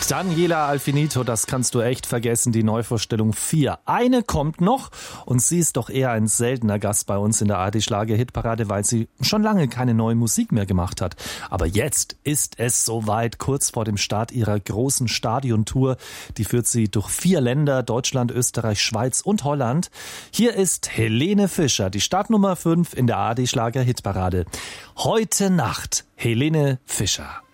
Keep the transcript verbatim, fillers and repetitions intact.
Daniela Alfinito, das kannst du echt vergessen, die Neuvorstellung vier. Eine kommt noch und sie ist doch eher ein seltener Gast bei uns in der A R D-Schlager-Hitparade, weil sie schon lange keine neue Musik mehr gemacht hat. Aber jetzt ist es soweit, kurz vor dem Start ihrer großen Stadiontour. Die führt sie durch vier Länder, Deutschland, Österreich, Schweiz und Holland. Hier ist Helene Fischer, die Startnummer fünf in der A R D-Schlager-Hitparade. Heute Nacht, Helene Fischer.